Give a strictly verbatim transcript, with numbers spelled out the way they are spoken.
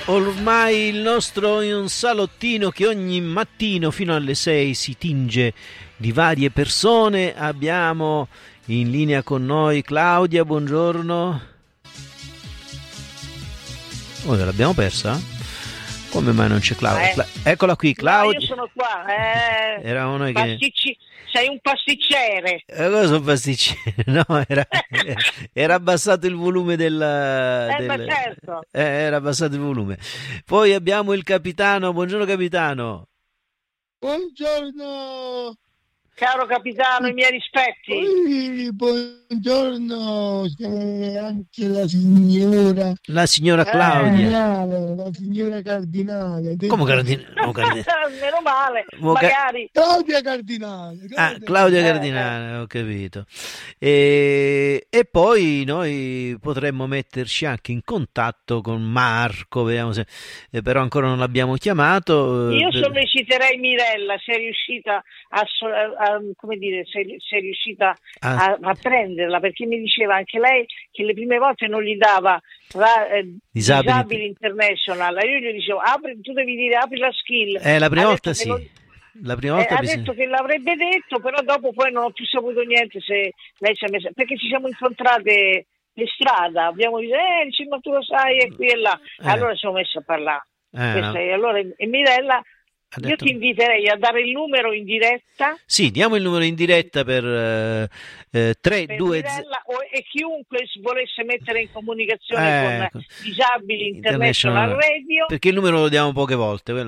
Ormai il nostro è un salottino che ogni mattino fino alle sei si tinge di varie persone. Abbiamo in linea con noi Claudia, buongiorno. Oh, l'abbiamo persa? Come mai non c'è Claudia? Eh. Cla- Eccola qui, Claudia. No, io sono qua. Eh, Eravamo noi che... pasticci... Sei un pasticcere. Eh, cosa sono pasticcere? No, era, era abbassato il volume del... Eh, del... ma certo. Eh, era abbassato il volume. Poi abbiamo il capitano. Buongiorno capitano. Buongiorno. Caro capitano, i miei rispetti. Ui, buongiorno, c'è anche la signora. La signora Eh. Claudia. Cardinale, la signora Cardinale. Come cardinale? No, cardinale. Meno male, Mo ca- magari. Claudia Cardinale. Ah, Claudia Eh, Cardinale, ho capito. E, e poi noi potremmo metterci anche in contatto con Marco, vediamo se, eh, però ancora non l'abbiamo chiamato. Io eh, solleciterei Mirella se è riuscita a, so- a- come dire, se, se è riuscita Ah. a, a prenderla, perché mi diceva anche lei che le prime volte non gli dava la, eh, Disabili- Disabili International. Io gli dicevo apri, tu devi dire apri la skill. Eh, la prima Ha volta detto sì. che non- La prima Eh, volta ha bisogna- detto che l'avrebbe detto, però dopo poi non ho più saputo niente se lei si è messa, perché ci siamo incontrate per strada, abbiamo detto, eh, dice, ma tu lo sai, e qui e là. Eh. Allora ci siamo messi a parlare. Eh, Questa no. è- allora, e Mirella, Ha io detto- ti inviterei a dare il numero in diretta Sì, diamo il numero in diretta per eh, eh, tre per due Mirella o, e chiunque si volesse mettere in comunicazione Ecco. con Disabili International Radio. perché il numero lo diamo poche volte.